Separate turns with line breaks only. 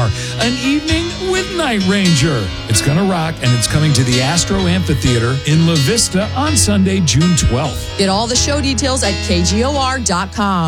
An Evening with Night Ranger. It's going to rock, and it's coming to the Astro Amphitheater in La Vista on Sunday, June 12th.
Get all the show details at kgor.com.